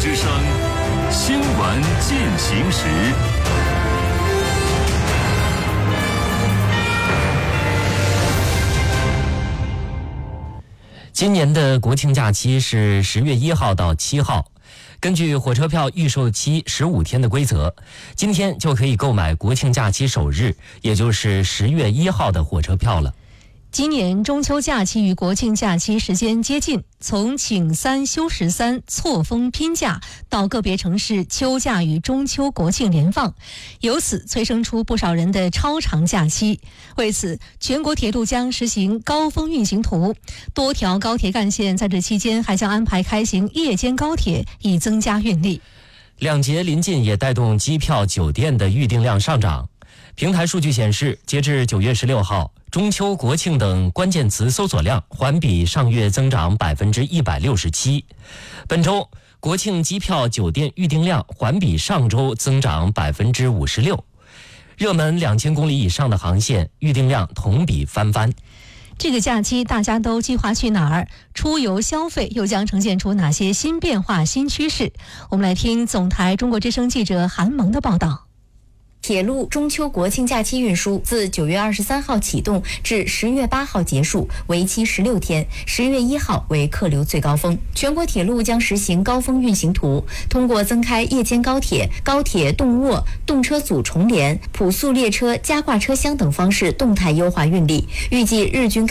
之声，新闻进行时。 今年的国庆假期是10月1号到7号。根据火车票预售期15天的规则，今天就可以购买国庆假期首日，也就是10月1号的火车票了。 今年中秋假期与国庆假期时间接近，从请3休13错峰拼假到个别城市秋假与中秋国庆连放，由此催生出不少人的超长假期。为此，全国铁路将实行高峰运行图，多条高铁干线在这期间还将安排开行夜间高铁，以增加运力。 两节临近也带动机票、酒店的预订量上涨。平台数据显示，截至9月16号，中秋、国庆等关键词搜索量环比上月增长167%。本周国庆机票、酒店预订量环比上周增长56%。热门2000公里以上的航线预订量同比翻番。 这个假期大家都计划去哪儿？出游消费又将呈现出哪些新变化、新趋势？我们来听总台中国之声记者韩萌的报道。 铁路中秋国庆假期运输自9月23号启动至10月8号结束，为期16天，10月1号为客流最高峰。全国铁路将实行高峰运行图，通过增开夜间高铁、高铁动卧、动车组重联、普速列车加挂车厢等方式动态优化运力，预计日均